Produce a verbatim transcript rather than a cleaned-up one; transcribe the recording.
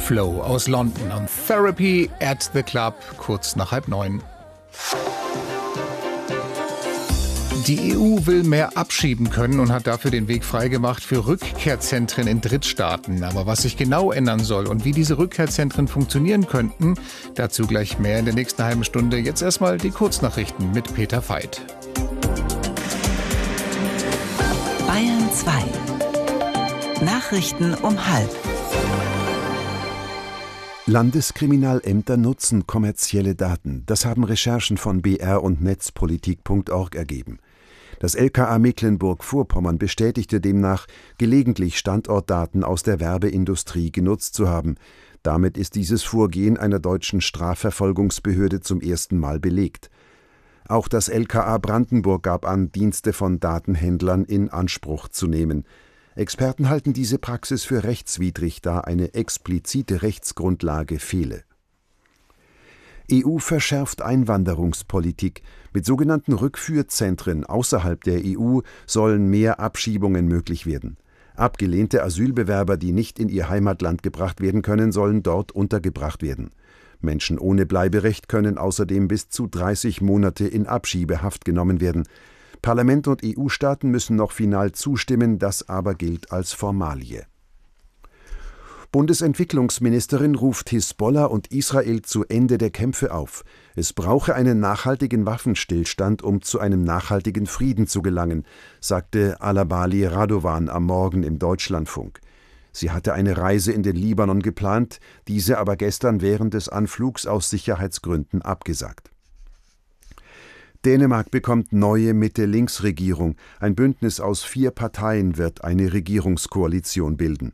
Flow aus London und Therapy at the Club kurz nach halb neun. Die E U will mehr abschieben können und hat dafür den Weg freigemacht für Rückkehrzentren in Drittstaaten. Aber was sich genau ändern soll und wie diese Rückkehrzentren funktionieren könnten, dazu gleich mehr in der nächsten halben Stunde. Jetzt erstmal die Kurznachrichten mit Peter Veit. Bayern zwei. Nachrichten um halb. Landeskriminalämter nutzen kommerzielle Daten. Das haben Recherchen von B R und netzpolitik punkt org ergeben. Das L K A Mecklenburg-Vorpommern bestätigte demnach, gelegentlich Standortdaten aus der Werbeindustrie genutzt zu haben. Damit ist dieses Vorgehen einer deutschen Strafverfolgungsbehörde zum ersten Mal belegt. Auch das L K A Brandenburg gab an, Dienste von Datenhändlern in Anspruch zu nehmen. Experten halten diese Praxis für rechtswidrig, da eine explizite Rechtsgrundlage fehle. E U verschärft Einwanderungspolitik. Mit sogenannten Rückführzentren außerhalb der E U sollen mehr Abschiebungen möglich werden. Abgelehnte Asylbewerber, die nicht in ihr Heimatland gebracht werden können, sollen dort untergebracht werden. Menschen ohne Bleiberecht können außerdem bis zu dreißig Monate in Abschiebehaft genommen werden. Parlament und E U-Staaten müssen noch final zustimmen, das aber gilt als Formalie. Bundesentwicklungsministerin ruft Hisbollah und Israel zu Ende der Kämpfe auf. Es brauche einen nachhaltigen Waffenstillstand, um zu einem nachhaltigen Frieden zu gelangen, sagte Alabali Radovan am Morgen im Deutschlandfunk. Sie hatte eine Reise in den Libanon geplant, diese aber gestern während des Anflugs aus Sicherheitsgründen abgesagt. Dänemark bekommt neue Mitte-Links-Regierung. Ein Bündnis aus vier Parteien wird eine Regierungskoalition bilden.